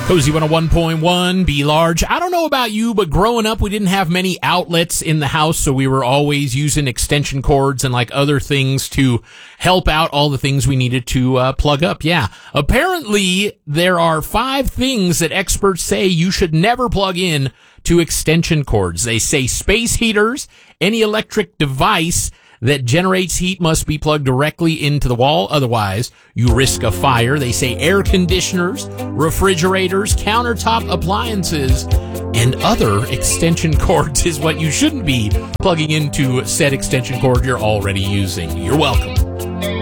Cozy 101.1, be large. I don't know about you, but growing up, we didn't have many outlets in the house, so we were always using extension cords and like other things to help out all the things we needed to plug up. Yeah. Apparently, there are 5 things that experts say you should never plug in to extension cords. They say space heaters, any electric device that generates heat must be plugged directly into the wall. Otherwise, you risk a fire. They say air conditioners, refrigerators, countertop appliances, and other extension cords is what you shouldn't be plugging into said extension cord you're already using. You're welcome.